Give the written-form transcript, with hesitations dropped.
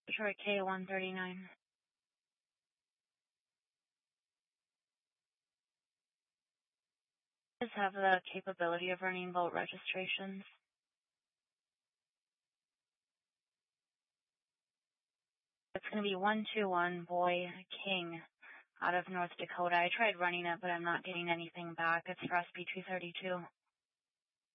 Detroit K139. Does have the capability of running boat registrations. It's going to be 121 Boy King out of North Dakota. I tried running it, but I'm not getting anything back. It's for SB232.